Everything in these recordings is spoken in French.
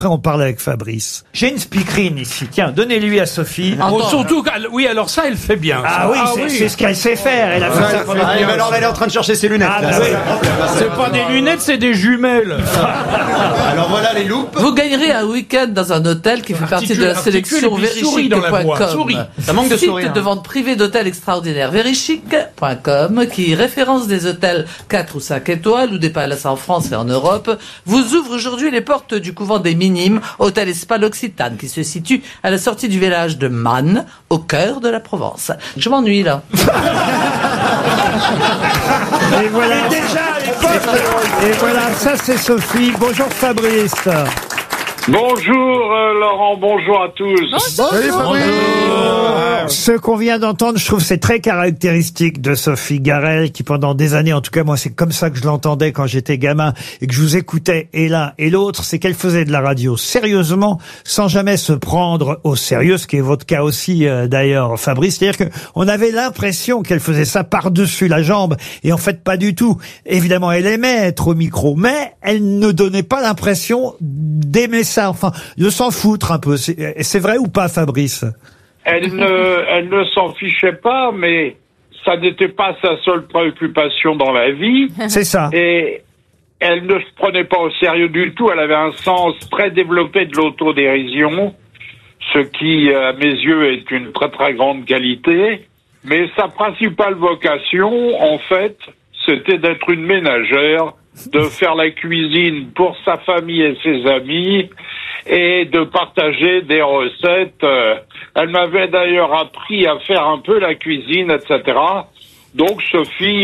On parle avec Fabrice. J'ai une speakerine ici. Tiens, donnez-lui à Sophie. Surtout, oui, alors ça, elle fait bien. Ah oui, c'est ce qu'elle sait faire. Elle a fait ça pendant mais alors elle est en train de chercher ses lunettes. Ah, bah là, oui. C'est pas des lunettes, c'est des jumelles. Alors voilà les loupes. Vous gagnerez un week-end dans un hôtel qui fait partie de la sélection Verichic.com. Ça manque de sourire. Site de vente privée d'hôtels extraordinaires. Verichic.com, qui référence des hôtels 4 ou 5 étoiles ou des palaces en France et en Europe, vous ouvre aujourd'hui les portes du couvent des Minimes, hôtel et spa L'Occitane, qui se situe à la sortie du village de Man, au cœur de la Provence. Je m'ennuie, là. Et voilà, déjà à l'époque. Et voilà, ça c'est Sophie. Bonjour Fabrice. Bonjour Laurent, bonjour à tous. Salut Fabrice. Ce qu'on vient d'entendre, je trouve c'est très caractéristique de Sophie Garel, qui pendant des années, en tout cas moi c'est comme ça que je l'entendais quand j'étais gamin et que je vous écoutais et l'un et l'autre, c'est qu'elle faisait de la radio sérieusement, sans jamais se prendre au sérieux, ce qui est votre cas aussi d'ailleurs Fabrice. C'est-à-dire que on avait l'impression qu'elle faisait ça par-dessus la jambe et en fait pas du tout. Évidemment elle aimait être au micro, mais elle ne donnait pas l'impression d'aimer ça, enfin de s'en foutre un peu. C'est vrai ou pas Fabrice? Elle ne s'en fichait pas, mais ça n'était pas sa seule préoccupation dans la vie. C'est ça. Et elle ne se prenait pas au sérieux du tout. Elle avait un sens très développé de l'autodérision, ce qui, à mes yeux, est une très très grande qualité. Mais sa principale vocation, en fait, c'était d'être une ménagère, de faire la cuisine pour sa famille et ses amis, et de partager des recettes. Elle m'avait d'ailleurs appris à faire un peu la cuisine, etc. Donc Sophie,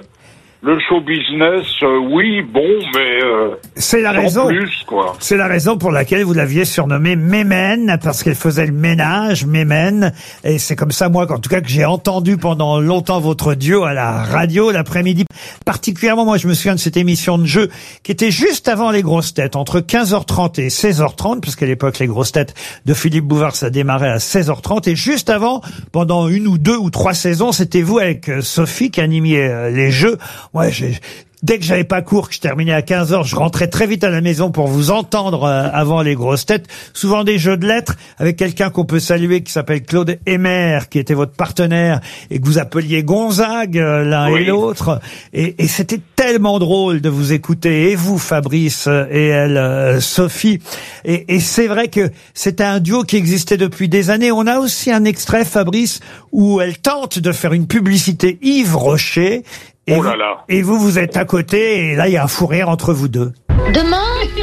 le show business, oui, bon, mais c'est la raison. Plus, quoi. C'est la raison pour laquelle vous l'aviez surnommée Mémène, parce qu'elle faisait le ménage, Mémène. Et c'est comme ça, moi, en tout cas, que j'ai entendu pendant longtemps votre duo à la radio l'après-midi. Particulièrement, moi, je me souviens de cette émission de jeu qui était juste avant les grosses têtes, entre 15h30 et 16h30, parce qu'à l'époque, les grosses têtes de Philippe Bouvard, ça démarrait à 16h30. Et juste avant, pendant 1 ou 2 ou 3 saisons, c'était vous avec Sophie qui animiez les jeux. Moi, dès que j'avais pas cours, que je terminais à 15h, je rentrais très vite à la maison pour vous entendre avant les grosses têtes. Souvent des jeux de lettres avec quelqu'un qu'on peut saluer qui s'appelle Claude Emmer, qui était votre partenaire et que vous appeliez Gonzague l'un et l'autre. Et c'était tellement drôle de vous écouter, et vous Fabrice et elle Sophie. Et c'est vrai que c'était un duo qui existait depuis des années. On a aussi un extrait, Fabrice, où elle tente de faire une publicité Yves Rocher. Et, et vous êtes à côté, et là, il y a un fou rire entre vous deux. Demain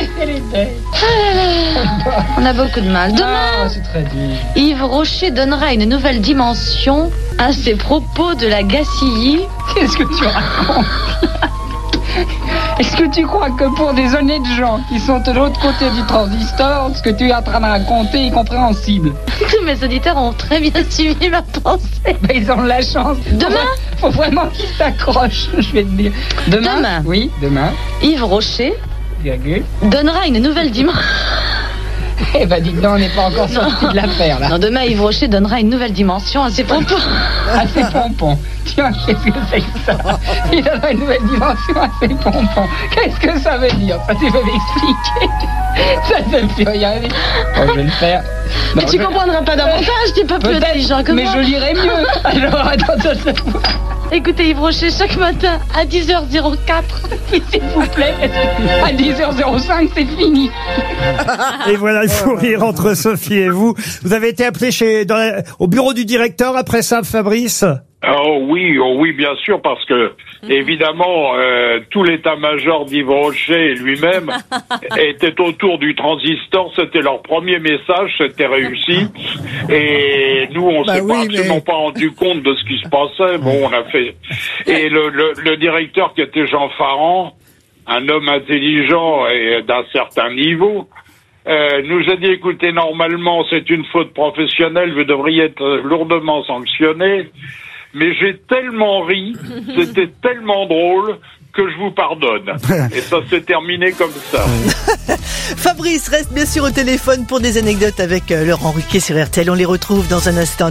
on a beaucoup de mal. Demain, Yves Rocher donnera une nouvelle dimension à ses propos de la Gacilly. Qu'est-ce que tu racontes? Est-ce que tu crois que pour des honnêtes gens qui sont de l'autre côté du transistor, ce que tu es en train de raconter est compréhensible? Tous mes auditeurs ont très bien suivi ma pensée. Ben, ils ont de la chance. Demain, faut vraiment qu'ils s'accrochent, je vais te dire. Demain. Oui, demain. Yves Rocher virgule, donnera une nouvelle dimension. Eh ben dis donc, on n'est pas encore sorti de l'affaire là. Non, demain Yves Rocher donnera une nouvelle dimension à ses pompons. À ses pompons. Tiens, qu'est-ce que c'est que ça? Il donnera une nouvelle dimension à ses pompons. Qu'est-ce que ça veut dire? Ça, tu veux m'expliquer? Ça ne veut plus rien dire. Bon, je vais le faire. Mais tu comprendras pas davantage, tu n'es pas plus intelligent que moi. Mais je lirai mieux. Alors, attends. Écoutez Yves Rocher chaque matin à 10h04. S'il vous plaît, à 10h05, c'est fini. Et voilà le fou rire entre Sophie et vous. Vous avez été appelé au bureau du directeur après ça, Fabrice? Oh oui, bien sûr, parce que évidemment, tout l'état-major d'Yves Rocher lui-même était autour du transistor. C'était leur premier message, c'était réussi. Et nous, on s'est pas absolument pas rendu compte de ce qui se passait. Bon, on a fait. Et le directeur qui était Jean Farand, un homme intelligent et d'un certain niveau, nous a dit, écoutez, normalement, c'est une faute professionnelle, vous devriez être lourdement sanctionné. Mais j'ai tellement ri, c'était tellement drôle que je vous pardonne. Et ça s'est terminé comme ça. Fabrice reste bien sûr au téléphone pour des anecdotes avec Laurent Ruquier sur RTL. On les retrouve dans un instant.